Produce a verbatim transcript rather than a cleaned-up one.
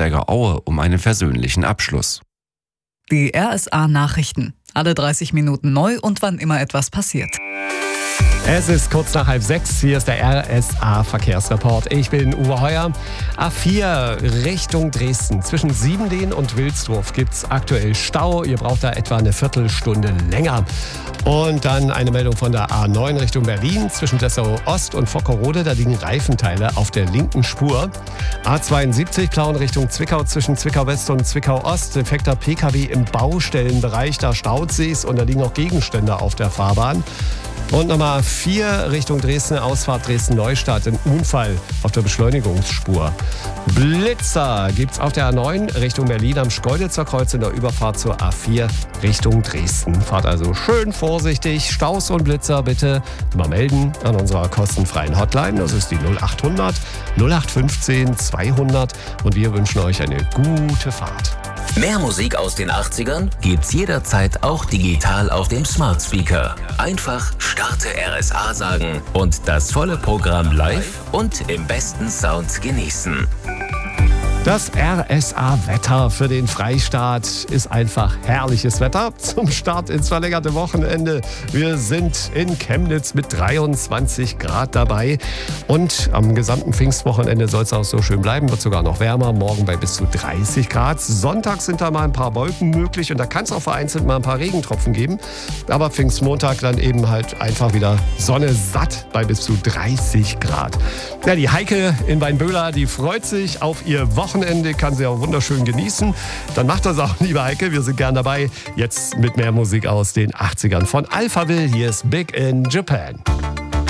Steiger Aue um einen versöhnlichen Abschluss. Die R S A-Nachrichten. Alle dreißig Minuten neu und wann immer etwas passiert. Es ist kurz nach halb sechs, hier ist der R S A-Verkehrsreport. Ich bin Uwe Heuer. A vier Richtung Dresden. Zwischen Siebenlehn und Wilsdorf gibt es aktuell Stau. Ihr braucht da etwa eine Viertelstunde länger. Und dann eine Meldung von der A neun Richtung Berlin. Zwischen Dessau Ost und Vockerode, da liegen Reifenteile auf der linken Spur. A zweiundsiebzig Plauen Richtung Zwickau. Zwischen Zwickau West und Zwickau Ost. Defekter P K W im Baustellenbereich. Da staut sich's und da liegen auch Gegenstände auf der Fahrbahn. Und Nummer vier Richtung Dresden, Ausfahrt Dresden-Neustadt, ein Unfall auf der Beschleunigungsspur. Blitzer gibt's auf der A neun Richtung Berlin am Schkeuditzer Kreuz in der Überfahrt zur A vier Richtung Dresden. Fahrt also schön vorsichtig. Staus und Blitzer bitte mal melden an unserer kostenfreien Hotline. Das ist die null acht hundert null acht fünfzehn zweihundert und wir wünschen euch eine gute Fahrt. Mehr Musik aus den achtzigern gibt's jederzeit auch digital auf dem Smart Speaker. Einfach Starte R S A sagen und das volle Programm live und im besten Sound genießen. Das R S A-Wetter für den Freistaat ist einfach herrliches Wetter zum Start ins verlängerte Wochenende. Wir sind in Chemnitz mit dreiundzwanzig Grad dabei und am gesamten Pfingstwochenende soll es auch so schön bleiben, wird sogar noch wärmer, morgen bei bis zu dreißig Grad. Sonntag sind da mal ein paar Wolken möglich und da kann es auch vereinzelt mal ein paar Regentropfen geben, aber Pfingstmontag dann eben halt einfach wieder Sonne satt bei bis zu dreißig Grad. Ja, die Heike in Weinböhler, die freut sich auf ihr Wochenende. Wochenende, kann sie auch wunderschön genießen. Dann macht das auch, liebe Heike. Wir sind gern dabei. Jetzt mit mehr Musik aus den achtzigern von Alphaville. Hier ist Big in Japan.